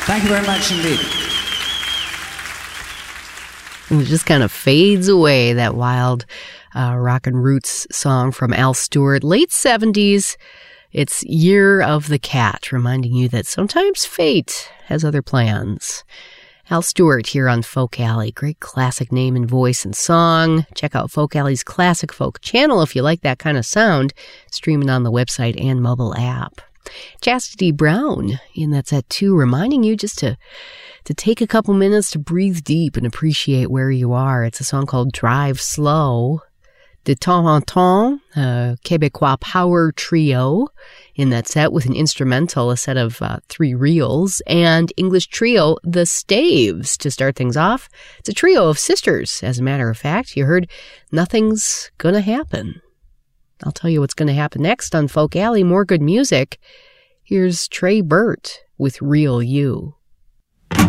Thank you very much indeed. And it just kind of fades away, that wild rock and roots song from Al Stewart, late 70s. It's Year of the Cat, reminding you that sometimes fate has other plans. Al Stewart here on Folk Alley. Great classic name and voice and song. Check out Folk Alley's Classic Folk channel if you like that kind of sound. Streaming on the website and mobile app. Chastity Brown in that set too, reminding you just to take a couple minutes to breathe deep and appreciate where you are. It's a song called Drive Slow. De Temps en Temps, Québécois power trio in that set with an instrumental, a set of 3 reels, and English trio, The Staves, to start things off. It's a trio of sisters, as a matter of fact. You heard Nothing's Gonna Happen. I'll tell you what's going to happen next on Folk Alley. More good music. Here's Trey Burt with Real You.